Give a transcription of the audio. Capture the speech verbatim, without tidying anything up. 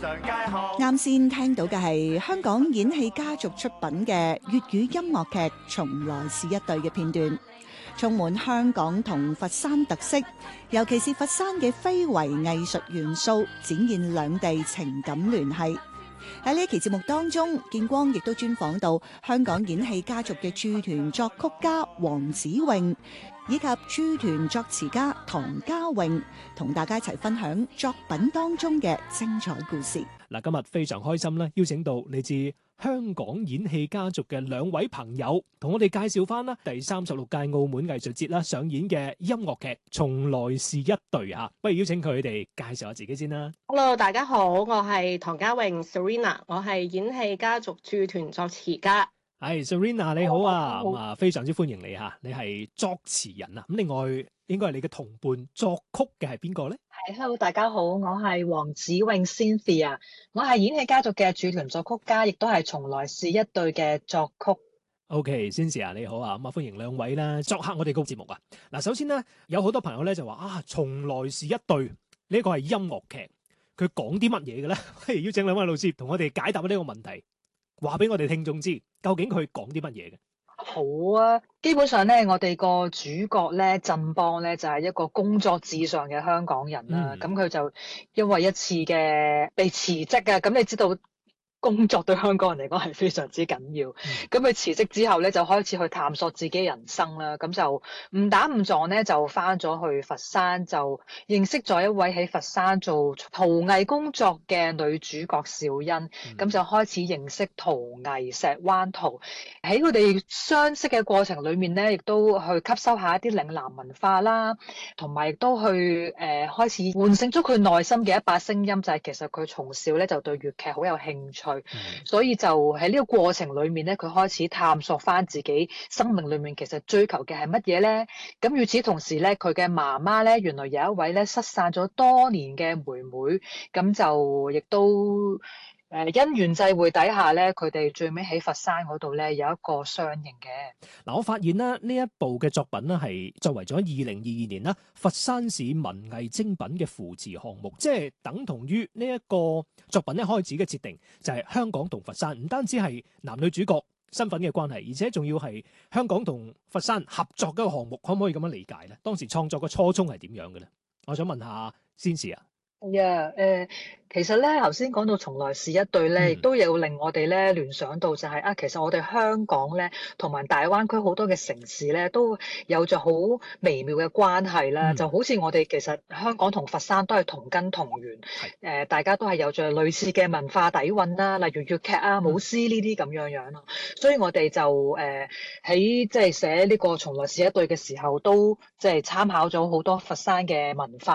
啱先聽到嘅係香港演戲家族出品嘅粵語音樂劇《從來是一對》嘅片段，充滿香港同佛山特色，尤其是佛山嘅非遺藝術元素，展現兩地情感聯繫。喺呢期節目當中，建光亦都專訪到香港演戲家族嘅駐團作曲家黃子穎，以及駐團作詞家唐家詠，同大家一齊分享作品當中嘅精彩故事。 嗱，今日非常開心啦，邀請到嚟自香港演戲家族嘅兩位朋友，同我哋介紹翻啦第三十六屆澳門藝術節啦上演嘅音樂劇《從來是一對》啊！不如邀請佢哋介紹下自己先啦。 Hello， 大家好，我係唐家詠 Serena， 我係演戲家族駐團作詞家。 係 Serena 你好啊，咁啊非常之歡迎你吓，你係作詞人啊，咁另外應該係你嘅同伴作曲嘅係邊個咧？ 係 Hello， 大家好，我係黃子穎 Cynthia， 我係演戲家族嘅駐團作曲家，亦都係從來是一對嘅作曲。 OK，Cynthia 你好啊，咁啊歡迎兩位啦，作客我哋個節目啊。嗱，首先咧有好多朋友咧就話啊，從來是一對呢個係音樂劇，佢講啲乜嘢嘅咧？不如邀請兩位老師同我哋解答呢個問題，話俾我哋聽眾知，究竟佢講啲乜嘢嘅？ 好啊，基本上咧，我哋個主角咧，振邦咧就係、是、一個工作至上嘅香港人啦。咁佢、嗯、就因為一次嘅被辭職啊，咁你知道工作對香港人嚟講係非常之緊要。咁佢辭職之後咧，就開始去探索自己人生啦。咁就誤打誤撞咧，就翻咗去佛山，就認識咗一位喺佛山做陶藝工作嘅女主角小欣。咁、嗯、就開始認識陶藝、石灣陶。喺佢哋相識嘅過程裏面咧，亦都去吸收下一啲嶺南文化啦，同埋亦都去誒、呃、開始喚醒咗佢內心嘅一把聲音，就係、是、其實佢從小咧就對粵劇好有興趣。嗯、所以就喺呢個過程裏面咧，佢開始探索翻自己生命裏面其實追求嘅係乜嘢咧。咁與此同時咧，佢嘅媽媽咧，原來有一位咧失散咗多年嘅妹妹，咁就亦都誒、呃、因緣際會底下咧，佢哋最尾喺佛山嗰度咧有一個相認嘅。 嗱，我發現咧呢一部嘅作品咧係作為咗二零二二年啦佛山市文藝精品嘅扶持項目，即係等同於呢一個作品一開始嘅設定就係香港同佛山唔單止係男女主角身份嘅關係，而且仲要係香港同佛山合作嘅一個項目，可唔可以咁樣理解咧？當時創作嘅初衷係點樣嘅咧？我想問下先士啊。 呀，誒，其實咧，頭先講到從來是一對咧，亦、嗯、都有令我哋咧聯想到就係、是、啊，其實我哋香港咧同埋大灣區好多嘅城市咧，都有着好微妙嘅關係啦。嗯、就好似我哋其實香港同佛山都係同根同源，誒是、呃，大家都係有着類似嘅文化底蘊啦，例如粵劇啊、舞獅呢啲咁樣樣咯。所以我哋就誒喺即係寫呢個從來是一對嘅時候，都即係參考咗好多佛山嘅文化。